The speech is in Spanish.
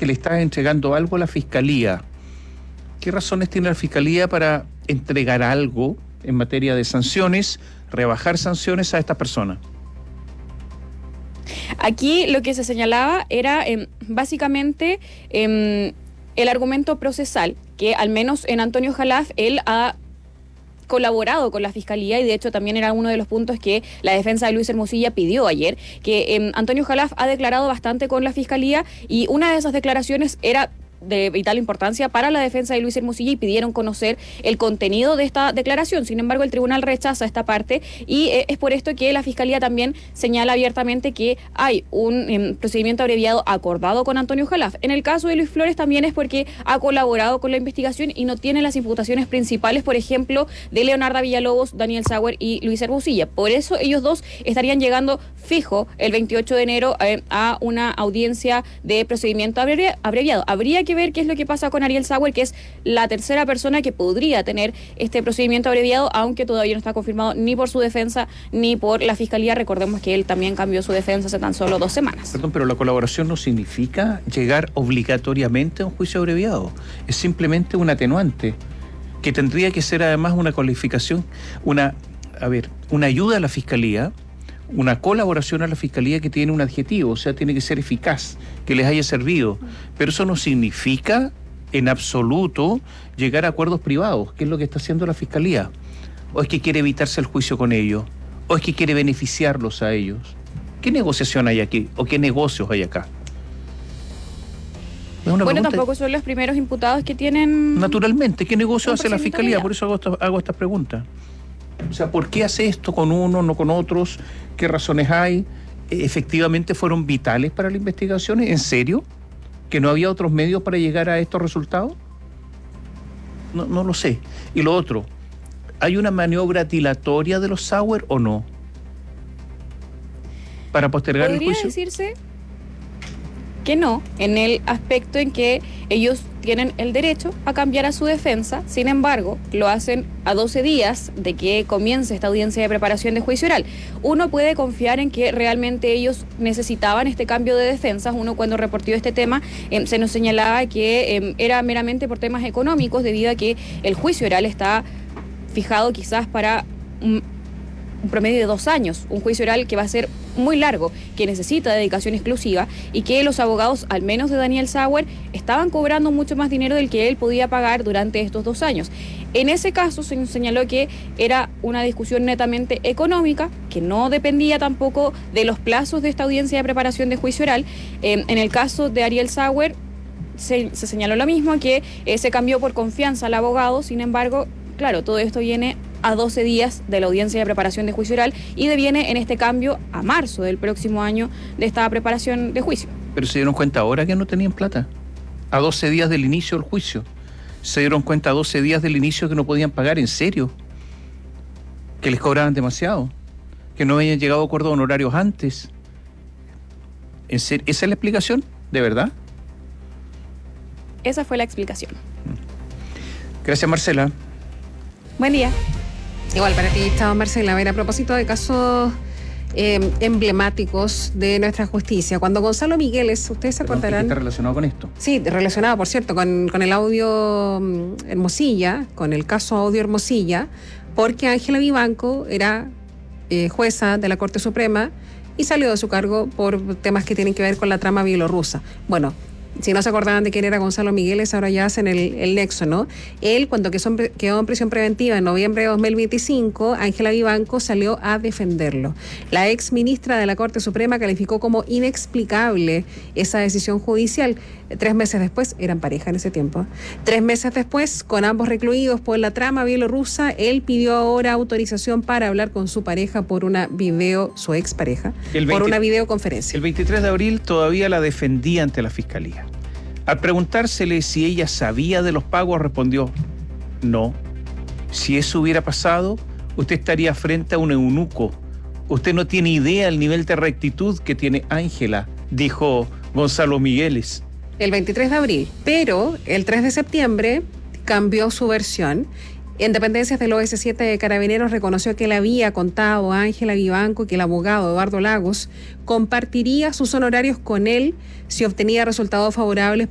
que le está entregando algo a la Fiscalía. ¿Qué razones tiene la Fiscalía para entregar algo en materia de sanciones, rebajar sanciones a estas personas? Aquí lo que se señalaba era básicamente el argumento procesal, que al menos en Antonio Jalaf él ha colaborado con la Fiscalía, y de hecho también era uno de los puntos que la defensa de Luis Hermosilla pidió ayer, que Antonio Jalaf ha declarado bastante con la Fiscalía, y una de esas declaraciones era de vital importancia para la defensa de Luis Hermosilla, y pidieron conocer el contenido de esta declaración. Sin embargo, el tribunal rechaza esta parte, y es por esto que la Fiscalía también señala abiertamente que hay un procedimiento abreviado acordado con Antonio Jalaf. En el caso de Luis Flores también es porque ha colaborado con la investigación y no tiene las imputaciones principales, por ejemplo, de Leonarda Villalobos, Daniel Sauer y Luis Hermosilla. Por eso ellos dos estarían llegando fijo el 28 de enero a una audiencia de procedimiento abreviado. Habría que ver qué es lo que pasa con Ariel Sauer, que es la tercera persona que podría tener este procedimiento abreviado, aunque todavía no está confirmado ni por su defensa ni por la Fiscalía. Recordemos que él también cambió su defensa hace tan solo 2 semanas. Perdón, pero la colaboración no significa llegar obligatoriamente a un juicio abreviado. Es simplemente un atenuante, que tendría que ser además una calificación, una ayuda a la Fiscalía, una colaboración a la Fiscalía que tiene un adjetivo, o sea, tiene que ser eficaz, que les haya servido. Pero eso no significa en absoluto llegar a acuerdos privados, que es lo que está haciendo la Fiscalía. ¿O es que quiere evitarse el juicio con ellos? ¿O es que quiere beneficiarlos a ellos? ¿Qué negociación hay aquí? ¿O qué negocios hay acá? Bueno, tampoco son los primeros imputados que tienen... Naturalmente, ¿qué negocio hace la Fiscalía? Por eso hago esta pregunta. O sea, ¿por qué hace esto con uno, no con otros? ¿Qué razones hay? ¿Efectivamente fueron vitales para la investigación? ¿En serio? ¿Que no había otros medios para llegar a estos resultados? No lo sé. Y lo otro, ¿hay una maniobra dilatoria de los Sauer o no? ¿Para postergar el juicio? Podría decirse que no, en el aspecto en que ellos tienen el derecho a cambiar a su defensa. Sin embargo, lo hacen a 12 días de que comience esta audiencia de preparación de juicio oral. Uno puede confiar en que realmente ellos necesitaban este cambio de defensas. Uno, cuando reportó este tema, se nos señalaba que era meramente por temas económicos, debido a que el juicio oral está fijado quizás para un promedio de 2 años, un juicio oral que va a ser muy largo, que necesita dedicación exclusiva, y que los abogados, al menos de Daniel Sauer, estaban cobrando mucho más dinero del que él podía pagar durante estos 2 años. En ese caso se nos señaló que era una discusión netamente económica, que no dependía tampoco de los plazos de esta audiencia de preparación de juicio oral. En el caso de Ariel Sauer se señaló lo mismo, que se cambió por confianza al abogado. Sin embargo, claro, todo esto viene a 12 días de la audiencia de preparación de juicio oral, y deviene en este cambio a marzo del próximo año de esta preparación de juicio. Pero se dieron cuenta ahora que no tenían plata. A 12 días del inicio del juicio. Se dieron cuenta a 12 días del inicio que no podían pagar, ¿en serio? Que les cobraban demasiado. Que no habían llegado a acuerdos honorarios antes. ¿En serio? ¿Esa es la explicación? ¿De verdad? Esa fue la explicación. Gracias, Marcela. Buen día. Igual para ti, estaba Marcela. A ver, a propósito de casos emblemáticos de nuestra justicia, cuando Gonzalo Migueles, ustedes se acordarán... ¿Está relacionado con esto? Sí, relacionado, por cierto, con el audio Hermosilla, con el caso audio Hermosilla, porque Ángela Vivanco era jueza de la Corte Suprema y salió de su cargo por temas que tienen que ver con la trama bielorrusa. Bueno, si no se acordaban de quién era Gonzalo Migueles, ahora ya hacen el nexo, ¿no? Él, cuando quedó en prisión preventiva en noviembre de 2025, Ángela Vivanco salió a defenderlo. La ex ministra de la Corte Suprema calificó como inexplicable esa decisión judicial. 3 meses después, eran pareja en ese tiempo, 3 meses después, con ambos recluidos por la trama bielorrusa, él pidió ahora autorización para hablar con su pareja por su expareja, por una videoconferencia. El 23 de abril todavía la defendía ante la Fiscalía. Al preguntársele si ella sabía de los pagos, respondió: no. Si eso hubiera pasado, usted estaría frente a un eunuco. Usted no tiene idea del nivel de rectitud que tiene Ángela, dijo Gonzalo Migueles. El 23 de abril, pero el 3 de septiembre cambió su versión. En dependencias del OS7 de Carabineros reconoció que le había contado a Ángela Vivanco que el abogado Eduardo Lagos compartiría sus honorarios con él si obtenía resultados favorables